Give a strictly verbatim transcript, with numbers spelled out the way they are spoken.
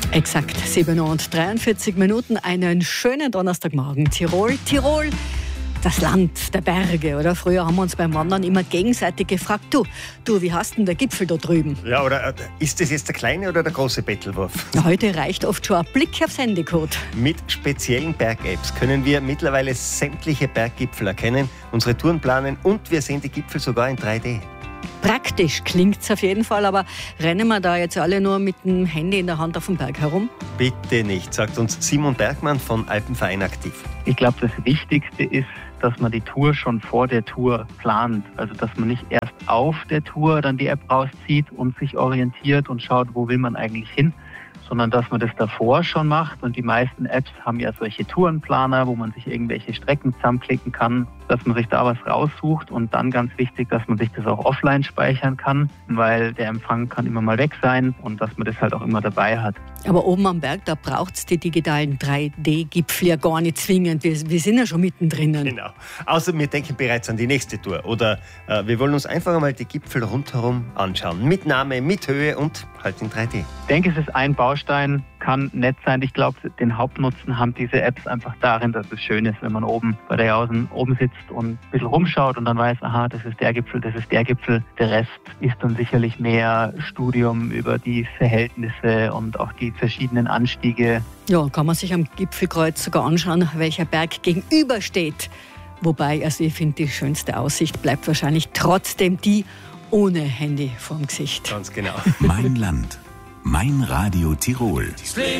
Exakt sieben Uhr und dreiundvierzig Minuten, einen schönen Donnerstagmorgen. Tirol, Tirol, das Land der Berge, oder? Früher haben wir uns beim Wandern immer gegenseitig gefragt, du, du, wie heißt denn der Gipfel da drüben? Ja, oder äh, ist das jetzt der kleine oder der große Bettelwurf? Heute reicht oft schon ein Blick aufs Handycode. Mit speziellen Berg-Apps können wir mittlerweile sämtliche Berggipfel erkennen, unsere Touren planen und wir sehen die Gipfel sogar in drei D. Praktisch klingt's auf jeden Fall, aber rennen wir da jetzt alle nur mit dem Handy in der Hand auf dem Berg herum? Bitte nicht, sagt uns Simon Bergmann von Alpenverein Aktiv. Ich glaube, das Wichtigste ist, dass man die Tour schon vor der Tour plant. Also, dass man nicht erst auf der Tour dann die App rauszieht und sich orientiert und schaut, wo will man eigentlich hin, sondern dass man das davor schon macht. Und die meisten Apps haben ja solche Tourenplaner, wo man sich irgendwelche Strecken zusammenklicken kann, dass man sich da was raussucht. Und dann ganz wichtig, dass man sich das auch offline speichern kann, weil der Empfang kann immer mal weg sein und dass man das halt auch immer dabei hat. Aber oben am Berg, da braucht es die digitalen drei D-Gipfel ja gar nicht zwingend. Wir, wir sind ja schon mittendrin. Genau. Außer wir denken bereits an die nächste Tour. Oder äh, wir wollen uns einfach einmal die Gipfel rundherum anschauen. Mit Name, mit Höhe und halt in drei D. Ich denke, es ist ein Baustein, kann nett sein. Ich glaube, den Hauptnutzen haben diese Apps einfach darin, dass es schön ist, wenn man oben bei der Jausen oben sitzt und ein bisschen rumschaut und dann weiß, aha, das ist der Gipfel, das ist der Gipfel. Der Rest ist dann sicherlich mehr Studium über die Verhältnisse und auch die verschiedenen Anstiege. Ja, kann man sich am Gipfelkreuz sogar anschauen, welcher Berg gegenübersteht. Wobei, also ich finde, die schönste Aussicht bleibt wahrscheinlich trotzdem die ohne Handy vorm Gesicht. Ganz genau. Mein Land, mein Radio Tirol.